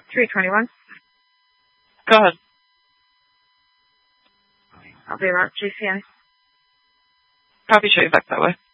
321. Go ahead. I'll be around GCN. Copy, show you back that way.